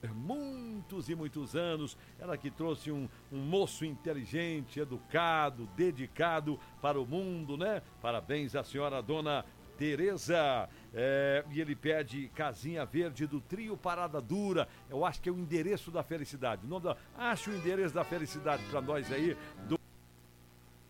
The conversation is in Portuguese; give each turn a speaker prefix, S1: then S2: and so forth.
S1: muitos e muitos anos. Ela que trouxe um moço inteligente, educado, dedicado para o mundo, né? Parabéns à senhora dona Tereza. E ele pede Casinha Verde do Trio Parada Dura. Eu acho que é o endereço da felicidade. Acha o endereço da felicidade para nós aí.